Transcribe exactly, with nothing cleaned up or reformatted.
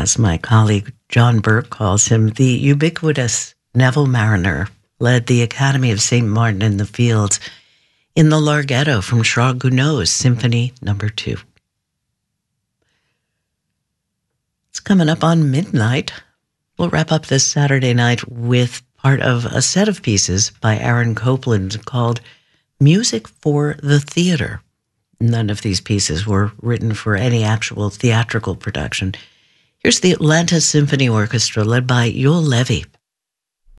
as my colleague John Burke calls him, the ubiquitous Neville Mariner led the Academy of Saint Martin in the Fields in the Larghetto from Charles Gounod's Symphony Number Two. It's coming up on midnight. We'll wrap up this Saturday night with part of a set of pieces by Aaron Copland called Music for the Theater. None of these pieces were written for any actual theatrical production. Here's the Atlanta Symphony Orchestra led by Yoel Levy.